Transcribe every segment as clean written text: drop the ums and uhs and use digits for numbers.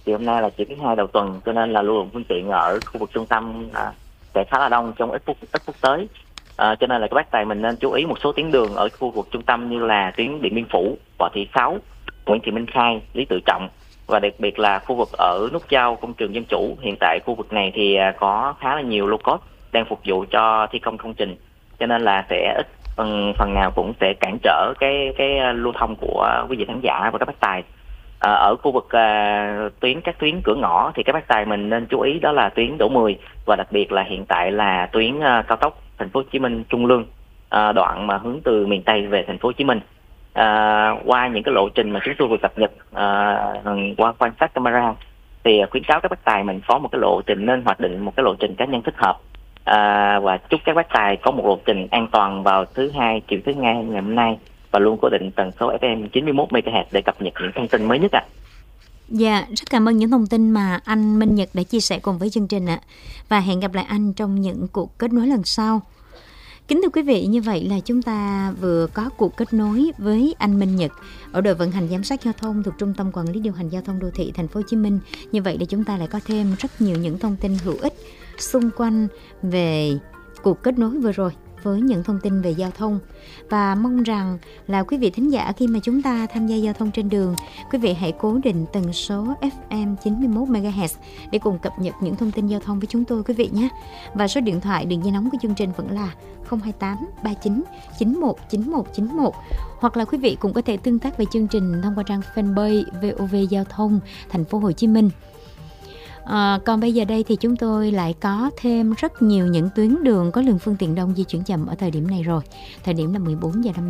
thì hôm nay là chiều thứ hai đầu tuần, cho nên là lưu lượng phương tiện ở khu vực trung tâm sẽ khá là đông trong ít phút tới. Cho nên là các bác tài mình nên chú ý một số tuyến đường ở khu vực trung tâm như là tuyến Điện Biên Phủ, Võ Thị Sáu, Nguyễn Thị Minh Khai, Lý Tự Trọng, và đặc biệt là khu vực ở nút giao Công trường Dân Chủ. Hiện tại khu vực này thì có khá là nhiều lô cốt đang phục vụ cho thi công công trình, cho nên là sẽ ít phần nào cũng sẽ cản trở cái lưu thông của quý vị khán giả và các bác tài. Ở khu vực các tuyến cửa ngõ thì các bác tài mình nên chú ý, đó là tuyến Đỗ Mười, và đặc biệt là hiện tại là tuyến cao tốc Thành phố Hồ Chí Minh Trung Lương, đoạn mà hướng từ miền Tây về Thành phố Hồ Chí Minh. Qua những cái lộ trình mà chúng tôi vừa cập nhật qua quan sát camera thì khuyến cáo các bác tài mình có một cái lộ trình, nên hoạch định một cái lộ trình cá nhân thích hợp, và chúc các bác tài có một lộ trình an toàn vào chiều thứ hai ngày hôm nay, và luôn cố định tần số FM 91 MHz để cập nhật những thông tin mới nhất ạ. Dạ, rất cảm ơn những thông tin mà anh Minh Nhật đã chia sẻ cùng với chương trình ạ. Và hẹn gặp lại anh trong những cuộc kết nối lần sau. Kính thưa quý vị, như vậy là chúng ta vừa có cuộc kết nối với anh Minh Nhật ở đội vận hành giám sát giao thông thuộc Trung tâm Quản lý điều hành giao thông đô thị Thành phố Hồ Chí Minh. Như vậy để chúng ta lại có thêm rất nhiều những thông tin hữu ích xung quanh về cuộc kết nối vừa rồi với những thông tin về giao thông. Và mong rằng là quý vị thính giả khi mà chúng ta tham gia giao thông trên đường, quý vị hãy cố định tần số FM 91 MHz để cùng cập nhật những thông tin giao thông với chúng tôi quý vị nhé. Và số điện thoại đường dây nóng của chương trình vẫn là 028 39 91 91 91, hoặc là quý vị cũng có thể tương tác với chương trình thông qua trang fanpage VOV Giao thông Thành phố Hồ Chí Minh. Còn bây giờ đây thì chúng tôi lại có thêm rất nhiều những tuyến đường có lượng phương tiện đông di chuyển chậm ở thời điểm này rồi. Thời điểm là 16 giờ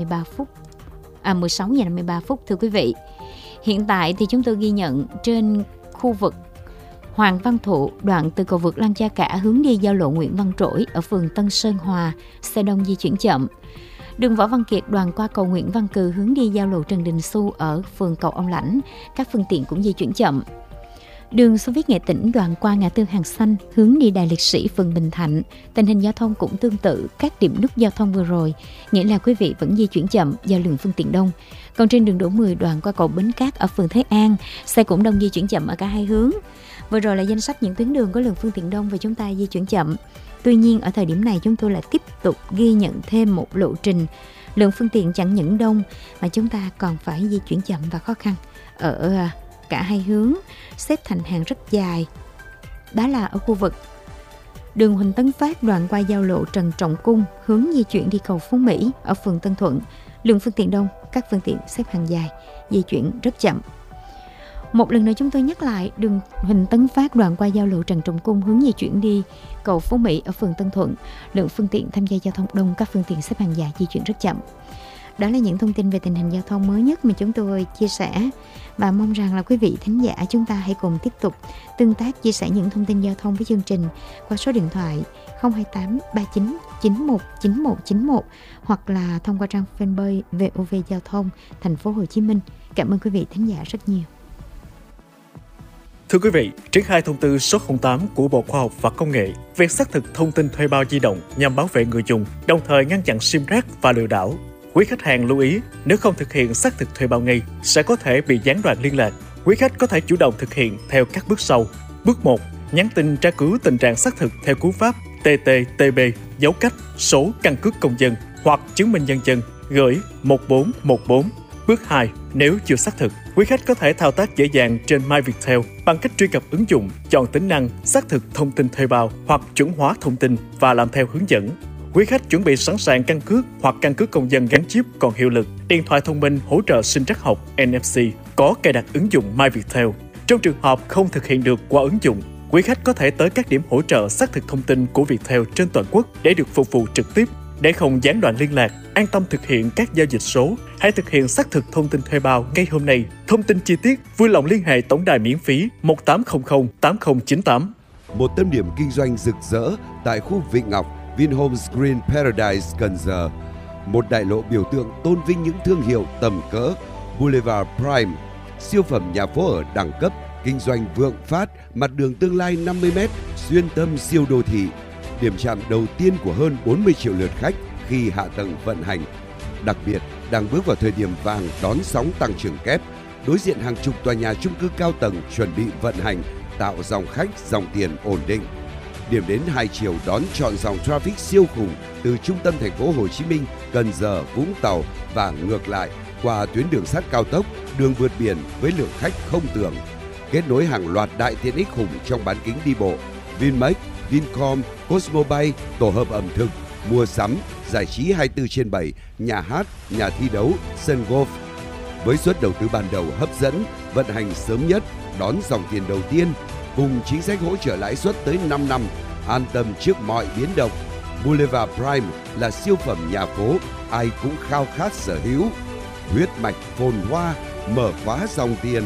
53 phút thưa quý vị. Hiện tại thì chúng tôi ghi nhận trên khu vực Hoàng Văn Thụ, đoạn từ cầu vượt Lăng Cha Cả hướng đi giao lộ Nguyễn Văn Trỗi ở phường Tân Sơn Hòa, xe đông di chuyển chậm. Đường Võ Văn Kiệt đoạn qua cầu Nguyễn Văn Cừ hướng đi giao lộ Trần Đình Xu ở phường Cầu Ông Lãnh, các phương tiện cũng di chuyển chậm. Đường Xô Viết Nghệ Tĩnh đoạn qua ngã tư Hàng Xanh hướng đi Đài Liệt Sĩ phường Bình Thạnh, tình hình giao thông cũng tương tự các điểm nút giao thông vừa rồi, nghĩa là quý vị vẫn di chuyển chậm do lượng phương tiện đông. Còn trên đường Đỗ Mười đoạn qua cầu Bến Cát ở phường Thới An, xe cũng đông di chuyển chậm ở cả hai hướng. Vừa rồi là danh sách những tuyến đường có lượng phương tiện đông và chúng ta di chuyển chậm. Tuy nhiên ở thời điểm này chúng tôi lại tiếp tục ghi nhận thêm một lộ trình lượng phương tiện chẳng những đông mà chúng ta còn phải di chuyển chậm và khó khăn ở cả hai hướng, xếp thành hàng rất dài. Đó là ở khu vực đường Huỳnh Tấn Phát đoạn qua giao lộ Trần Trọng Cung hướng di chuyển đi cầu Phú Mỹ ở phường Tân Thuận. Lượng phương tiện đông, các phương tiện xếp hàng dài, di chuyển rất chậm. Một lần nữa chúng tôi nhắc lại, đường Huỳnh Tấn Phát đoạn qua giao lộ Trần Trọng Cung hướng di chuyển đi cầu Phú Mỹ ở phường Tân Thuận. Lượng phương tiện tham gia giao thông đông, các phương tiện xếp hàng dài, di chuyển rất chậm. Đó là những thông tin về tình hình giao thông mới nhất mà chúng tôi chia sẻ, và mong rằng là quý vị thính giả chúng ta hãy cùng tiếp tục tương tác chia sẻ những thông tin giao thông với chương trình qua số điện thoại 028 39 91 91 91 hoặc là thông qua trang fanpage VOV Giao thông Thành phố Hồ Chí Minh. Cảm ơn quý vị thính giả rất nhiều. Thưa quý vị, triển khai thông tư số 08 của Bộ Khoa học và Công nghệ về xác thực thông tin thuê bao di động nhằm bảo vệ người dùng, đồng thời ngăn chặn sim rác và lừa đảo. Quý khách hàng lưu ý, nếu không thực hiện xác thực thuê bao ngay, sẽ có thể bị gián đoạn liên lạc. Quý khách có thể chủ động thực hiện theo các bước sau. Bước 1. Nhắn tin tra cứu tình trạng xác thực theo cú pháp TTTB, dấu cách, số căn cước công dân hoặc chứng minh nhân dân, gửi 1414. Bước 2. Nếu chưa xác thực, quý khách có thể thao tác dễ dàng trên MyViettel bằng cách truy cập ứng dụng, chọn tính năng xác thực thông tin thuê bao hoặc chuẩn hóa thông tin và làm theo hướng dẫn. Quý khách chuẩn bị sẵn sàng căn cước hoặc căn cước công dân gắn chip còn hiệu lực, điện thoại thông minh hỗ trợ sinh trắc học NFC, có cài đặt ứng dụng MyViettel. Trong trường hợp không thực hiện được qua ứng dụng, quý khách có thể tới các điểm hỗ trợ xác thực thông tin của Viettel trên toàn quốc để được phục vụ trực tiếp. Để không gián đoạn liên lạc, an tâm thực hiện các giao dịch số, hãy thực hiện xác thực thông tin thuê bao ngay hôm nay. Thông tin chi tiết, vui lòng liên hệ tổng đài miễn phí 1800 8098. Một tâm điểm kinh doanh rực rỡ tại khu Vịnh Ngọc, Vinhomes Green Paradise Cần Giờ. Một đại lộ biểu tượng tôn vinh những thương hiệu tầm cỡ. Boulevard Prime, siêu phẩm nhà phố ở đẳng cấp, kinh doanh vượng phát, mặt đường tương lai 50m, xuyên tâm siêu đô thị. Điểm chạm đầu tiên của hơn 40 triệu lượt khách khi hạ tầng vận hành. Đặc biệt, đang bước vào thời điểm vàng đón sóng tăng trưởng kép. đối diện hàng chục tòa nhà chung cư cao tầng chuẩn bị vận hành, tạo dòng khách, dòng tiền ổn định. Điểm đến hai chiều đón trọn dòng traffic siêu khủng từ trung tâm thành phố Hồ Chí Minh, Cần Giờ, Vũng Tàu và ngược lại qua tuyến đường sắt cao tốc, đường vượt biển với lượng khách không tưởng. Kết nối hàng loạt đại tiện ích khủng trong bán kính đi bộ, Vinmec, Vincom, Cosmobay, tổ hợp ẩm thực, mua sắm, giải trí 24/7, nhà hát, nhà thi đấu, sân golf. Với suất đầu tư ban đầu hấp dẫn, vận hành sớm nhất, đón dòng tiền đầu tiên, cùng chính sách hỗ trợ lãi suất tới 5 năm, an tâm trước mọi biến động. Boulevard Prime là siêu phẩm nhà phố, ai cũng khao khát sở hữu. Huyết mạch phồn hoa, mở khóa dòng tiền.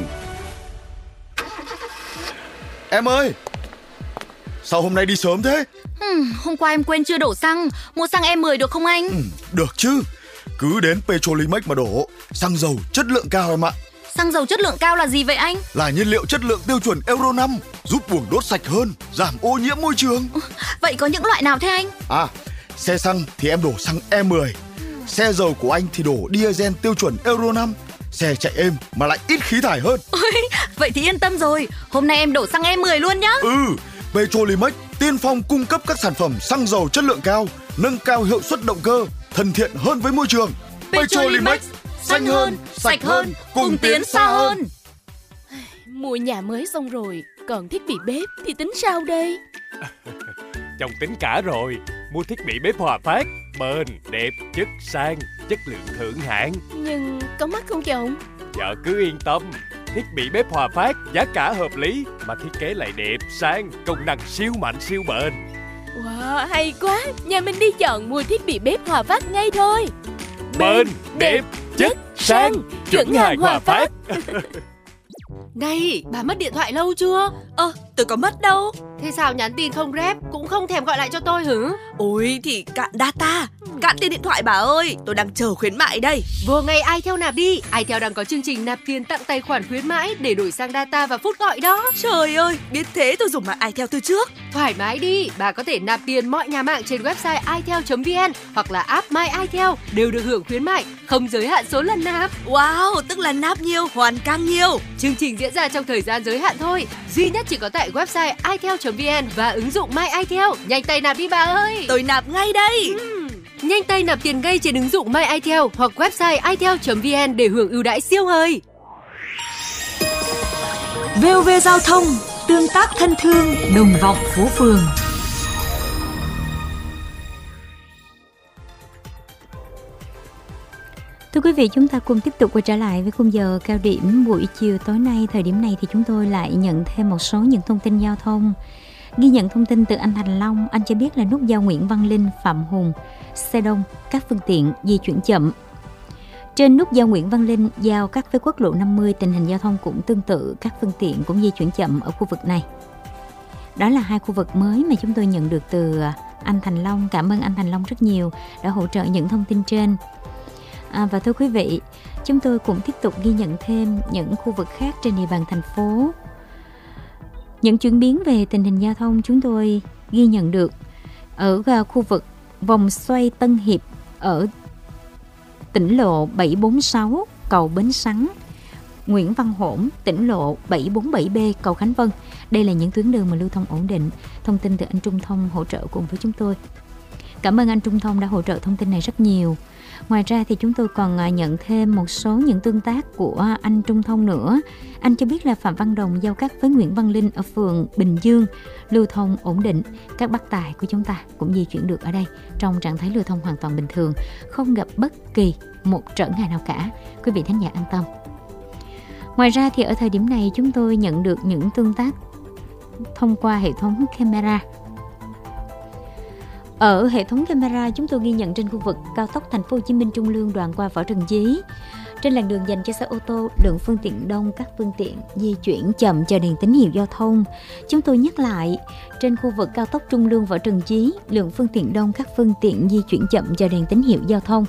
Em ơi, sao hôm nay đi sớm thế? Hôm qua em quên chưa đổ xăng. Mua xăng E10 được không anh? Được chứ, cứ đến Petrolimex mà đổ. Xăng dầu chất lượng cao em ạ. Xăng dầu chất lượng cao là gì vậy anh? Là nhiên liệu chất lượng tiêu chuẩn Euro 5, giúp buồng đốt sạch hơn, giảm ô nhiễm môi trường. Vậy có những loại nào thế anh? Xe xăng thì em đổ xăng E10. Xe dầu của anh thì đổ diesel tiêu chuẩn Euro 5. Xe chạy êm mà lại ít khí thải hơn. Vậy thì yên tâm rồi. Hôm nay em đổ xăng E10 luôn nhá. Petrolimex tiên phong cung cấp các sản phẩm xăng dầu chất lượng cao, nâng cao hiệu suất động cơ, thân thiện hơn với môi trường. Petrolimex, xanh hơn, sạch hơn, cùng tiến xa hơn. Mua nhà mới xong rồi, còn thiết bị bếp thì tính sao đây? Chồng tính cả rồi. Mua thiết bị bếp Hòa Phát, bền, đẹp, chất sang, chất lượng thượng hạng. Nhưng có mắc không chồng? Vợ cứ yên tâm, thiết bị bếp Hòa Phát giá cả hợp lý mà thiết kế lại đẹp, sang, công năng siêu mạnh, siêu bền. Wow, hay quá, nhà mình đi chọn mua thiết bị bếp Hòa Phát ngay thôi. Bền, đẹp, chất, sang, chuẩn hàng Hòa Phát. Này, bà mất điện thoại lâu chưa? Tôi có mất đâu. Thế sao nhắn tin không rep, cũng không thèm gọi lại cho tôi hử? Ôi thì cạn data, cạn tiền điện thoại bà ơi. Tôi đang chờ khuyến mại đây. Vừa ngày iTel nạp đi. iTel đang có chương trình nạp tiền tặng tài khoản khuyến mãi để đổi sang data và phút gọi đó. Trời ơi, biết thế tôi dùng mạng iTel từ trước. Thoải mái đi, bà có thể nạp tiền mọi nhà mạng trên website itel.vn hoặc là app My iTel đều được hưởng khuyến mại, không giới hạn số lần nạp. Wow, tức là nạp nhiều, hoàn càng nhiều. Chương trình diễn ra trong thời gian giới hạn thôi, duy nhất chỉ có tại website itel.vn và ứng dụng My iTel. Nhanh tay nạp đi bà ơi. Tôi nạp ngay đây. Nhanh tay nạp tiền ngay trên ứng dụng My iTel hoặc website itel.vn để hưởng ưu đãi siêu hời. VOV Giao thông, tương tác thân thương, đồng vọng phố phường. Thưa quý vị, chúng ta cùng tiếp tục quay trở lại với khung giờ cao điểm buổi chiều tối nay. Thời điểm này thì chúng tôi lại nhận thêm một số những thông tin giao thông. Ghi nhận thông tin từ anh Thành Long, anh cho biết là nút giao Nguyễn Văn Linh, Phạm Hùng, xe đông, các phương tiện di chuyển chậm. Trên nút giao Nguyễn Văn Linh giao cắt với quốc lộ 50, tình hình giao thông cũng tương tự, các phương tiện cũng di chuyển chậm ở khu vực này. Đó là hai khu vực mới mà chúng tôi nhận được từ anh Thành Long. Cảm ơn anh Thành Long rất nhiều đã hỗ trợ những thông tin trên. Và thưa quý vị, chúng tôi cũng tiếp tục ghi nhận thêm những khu vực khác trên địa bàn thành phố. Những chuyển biến về tình hình giao thông chúng tôi ghi nhận được ở khu vực vòng xoay Tân Hiệp ở tỉnh lộ 746 cầu Bến Sắn, Nguyễn Văn Hổn, tỉnh lộ 747B cầu Khánh Vân. Đây là những tuyến đường mà lưu thông ổn định. Thông tin từ anh Trung Thông hỗ trợ cùng với chúng tôi. Cảm ơn anh Trung Thông đã hỗ trợ thông tin này rất nhiều. Ngoài ra thì chúng tôi còn nhận thêm một số những tương tác của anh Trung Thông nữa. Anh cho biết là Phạm Văn Đồng giao cắt với Nguyễn Văn Linh ở phường Bình Dương, lưu thông ổn định. Các bác tài của chúng ta cũng di chuyển được ở đây trong trạng thái lưu thông hoàn toàn bình thường, không gặp bất kỳ một trở ngại nào cả. Quý vị thính giả an tâm. Ngoài ra thì ở thời điểm này chúng tôi nhận được những tương tác thông qua hệ thống camera. Ở hệ thống camera chúng tôi ghi nhận trên khu vực cao tốc Thành phố Hồ Chí Minh Trung Lương đoạn qua Võ Trần Chí. Trên làn đường dành cho xe ô tô, lượng phương tiện đông, các phương tiện di chuyển chậm chờ đèn tín hiệu giao thông. Chúng tôi nhắc lại, trên khu vực cao tốc Trung Lương Võ Trần Chí, lượng phương tiện đông, các phương tiện di chuyển chậm chờ đèn tín hiệu giao thông.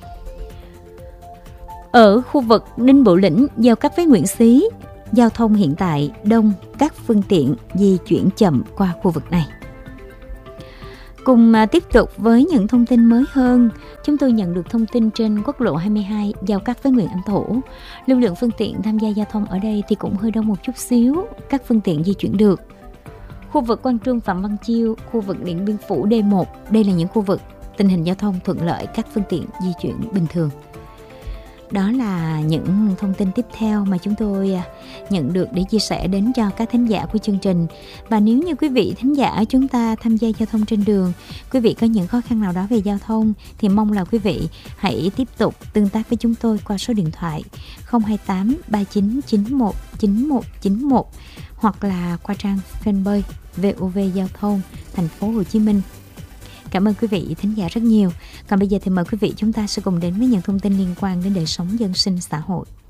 Ở khu vực Ninh Bộ Lĩnh giao cắt với Nguyễn Xí, giao thông hiện tại đông, các phương tiện di chuyển chậm qua khu vực này. Cùng tiếp tục với những thông tin mới hơn, chúng tôi nhận được thông tin trên quốc lộ 22 giao cắt với Nguyễn Anh Thổ. Lưu lượng phương tiện tham gia giao thông ở đây thì cũng hơi đông một chút xíu, các phương tiện di chuyển được. Khu vực Quang Trung Phạm Văn Chiêu, khu vực Điện Biên Phủ D1, đây là những khu vực tình hình giao thông thuận lợi, các phương tiện di chuyển bình thường. Đó là những thông tin tiếp theo mà chúng tôi nhận được để chia sẻ đến cho các thính giả của chương trình. Và nếu như quý vị thính giả chúng ta tham gia giao thông trên đường, quý vị có những khó khăn nào đó về giao thông thì mong là quý vị hãy tiếp tục tương tác với chúng tôi qua số điện thoại 028 3991 9191 hoặc là qua trang fanpage VOV Giao thông Thành phố Hồ Chí Minh. Cảm ơn quý vị thính giả rất nhiều. Còn bây giờ thì mời quý vị chúng ta sẽ cùng đến với những thông tin liên quan đến đời sống dân sinh xã hội.